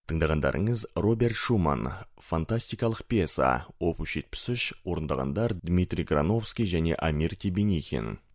Тыңдағандарыңыз Роберт Шуман, фантастикалық пьеса, опус 73, орындағандар Дмитрий Грановский және Амир Тебенихин.